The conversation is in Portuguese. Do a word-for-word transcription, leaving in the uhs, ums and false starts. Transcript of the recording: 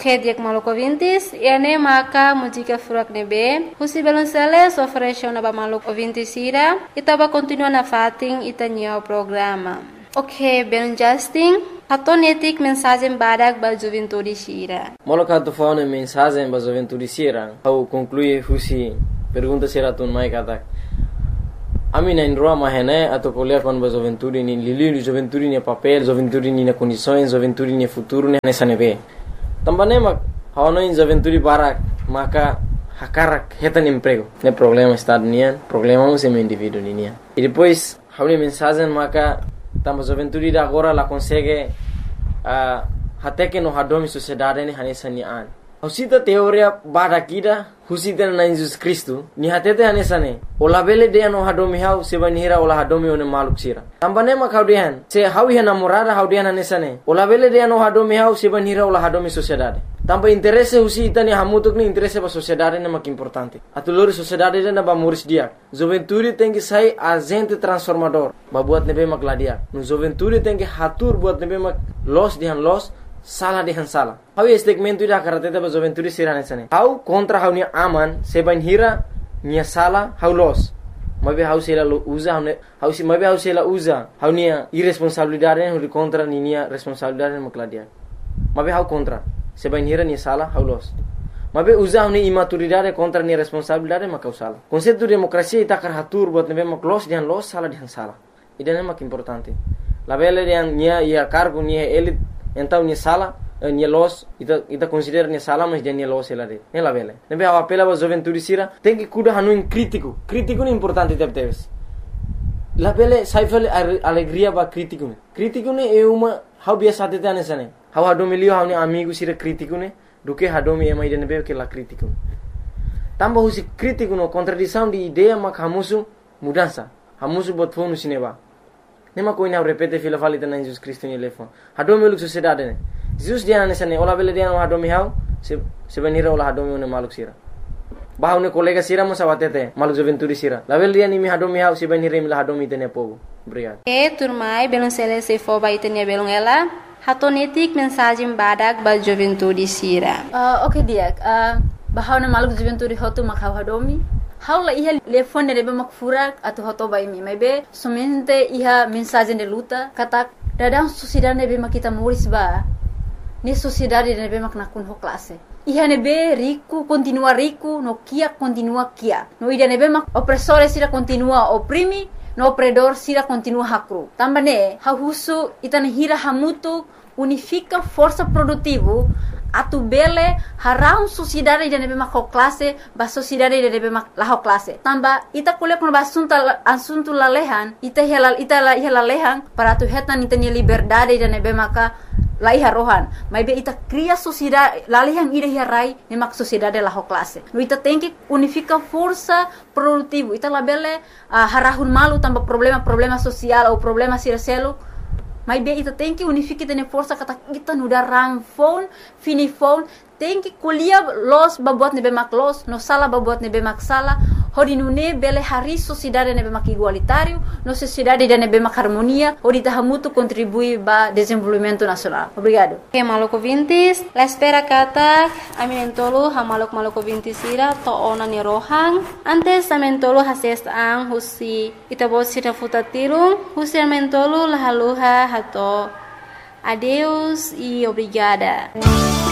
Ok, diak maluco vintis, ene maka música furak nebe, husi belonceles oferece na ba maluco vintis ira, itaba continua na fating itanya o programa. Ok, belon Justin, hatonetik mensagem badak ba juventude sira. Maluco hato fauna mensagem ba juventude sira, au conclui husi pergunta sira tun mai katak. Ami na indroa mahene atau kuliah kon ba juventude ni lili juventude ni papel, juventude ni na condições, juventude ni futuro ni nessa neve. Também mak hawana in juventude barak maka hakarak hetan emprego. Ne problema está nian, problema um sem indivíduo nian. E depois hauni mensagem maka tamba juventude da agora la consegue a uh, até que no hadomi sociedade ni hanesa nian. Husita teoria barakida husita na Jesus Cristo ni hatete hanesa ne. Ola bele de no hadomi hau se banhira ola hadomi one maluk sira. Tambane mak haudian se hawi hana morada haudian hanesa ne. Ola bele de no hadomi hau se banhira ola hadomi sociedade. Tamba interesse husita ni hamutuk ni interesse ba sociedade ne mak importante. Atulori sociedade na ba muris dia. Juventude tem que sai agente transformador. Ba buat nebe mak ladia. No juventude tem que hatur buat nebe mak los dihan los salah dihan salah. Hau segmento ida karate ba juventude sira nesane. Hau kontra hau ni aman se banhira nia sala hau los. Mabe hau sela lo usa hau hau si mabe hau sela usa hau nia irresponsabilidade hau contra ni nia responsabilidade makladia. Mabe hau contra se banhira nia sala hau los. Mabe usa hau ni imaturidade contra nia responsabilidade makau sala. Konsepto demokrasia ita kar hatur buat nebe mak los dihan los sala dihan sala. Ida ne mak importante. La bele dihan nia ia cargo nia elit então nia sala nia los ita ita considera nia sala mas dia nia los ela de ela vele nebe a apela ba juventude sira tem que cuidar hanu in crítico crítico ni importante deve ter la vele sai vele alegria ba crítico ne crítico ne é uma how biasa te tane sane how hado milio how ni amigo sira crítico ne do que hado mi ema ide nebe que la crítico tamba husi crítico no contradição de ideia mak hamusu mudança hamusu bot fonu sineba nema ko ina repete fila falita na Jesus Cristo ni lefon hado mi luk sociedade ne Jesus dia nessa ne ola bele dia no hado mi hau se se venira ola hado mi ne maluk sira bahau ne kolega sira mo sawatete maluk juventude sira la bele dia ni mi hado mi hau se venira mi la hado mi tene pogo obrigado e turmai belon sele se fo ba itenia belon ela hatonetik mensagem badak ba juventude sira uh, okay dia uh, bahau ne maluk juventude hotu mak hau hado mi hau la iha telefone rebe mak furak atau hoto ba imi maybe somente iha mensagem de luta kata dadang sociedade nebe mak kita muris ba ni sociedade nebe mak nakun ho classe iha nebe rico continua rico no kia continua kia no ida nebe mak opressore sira continua oprimi no opredor sira continua hakru tambane ha husu itana hira hamutu unifica força produtivo atu bele harau sociedade de nebe mak ho classe ba sociedade de nebe mak la ho classe tamba ita kuliah kono basunta asuntu lalehan ita hela ita la hela lehan para tu hetan ita ni liberdade de nebe maka lai harohan mai be ita cria sociedade lalehan ida hirai ni mak sociedade la ho classe no ita tem que unifica força produtivo ita la bele uh, harahun malu tamba problema problema social ou problema siraselo mas bem, ita tem que unificar tene força kata kita nuda ram phone, fini phone, tem que colher los babuat nebe mak los, no sala babuat nebe mak sala, hodi nune bele hari sociedade nebe mak igualitário, no sociedade de nebe mak harmonia, hodi tahamutu contribui ba desenvolvimento nacional. Obrigado. Okay, maluco vintis, la espera kata, aminentolo ha maluk maluco vintis ira to ona ni rohang, antes amentolo hases ang husi itabot sira futatirung, husi amentolo lahaluha hato. Adeus e obrigada.